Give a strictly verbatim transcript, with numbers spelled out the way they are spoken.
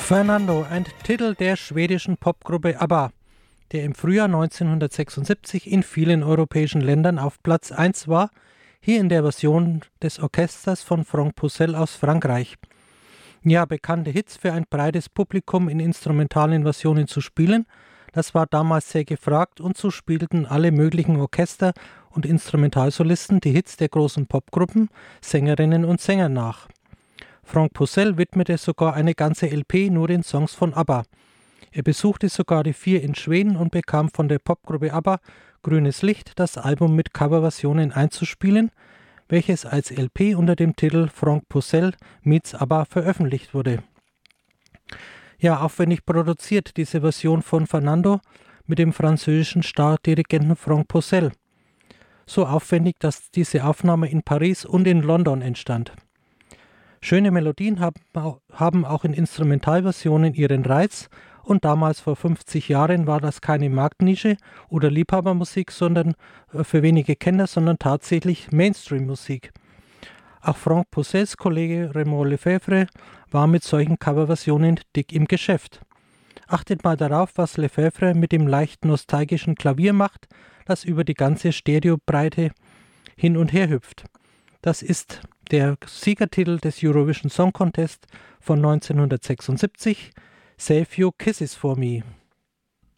Fernando, ein Titel der schwedischen Popgruppe ABBA, der im Frühjahr neunzehnhundertsechsundsiebzig in vielen europäischen Ländern auf Platz eins war, hier in der Version des Orchesters von Franck Poucel aus Frankreich. Ja, bekannte Hits für ein breites Publikum in instrumentalen Versionen zu spielen, das war damals sehr gefragt, und so spielten alle möglichen Orchester und Instrumentalsolisten die Hits der großen Popgruppen, Sängerinnen und Sänger nach. Franck Poucel widmete sogar eine ganze L P nur den Songs von ABBA. Er besuchte sogar die Vier in Schweden und bekam von der Popgruppe ABBA grünes Licht, das Album mit Coverversionen einzuspielen, welches als L P unter dem Titel Franck Poucel meets ABBA veröffentlicht wurde. Ja, aufwendig produziert diese Version von Fernando mit dem französischen Stardirigenten Franck Poucel. So aufwendig, dass diese Aufnahme in Paris und in London entstand. Schöne Melodien haben auch in Instrumentalversionen ihren Reiz, und damals vor fünfzig Jahren war das keine Marktnische oder Liebhabermusik, sondern für wenige Kenner, sondern tatsächlich Mainstream-Musik. Auch Franck Poucels Kollege Raymond Lefebvre war mit solchen Coverversionen dick im Geschäft. Achtet mal darauf, was Lefebvre mit dem leicht nostalgischen Klavier macht, das über die ganze Stereobreite hin und her hüpft. Das ist der Siegertitel des Eurovision Song Contest von neunzehnhundertsechsundsiebzig, Save Your Kisses for Me.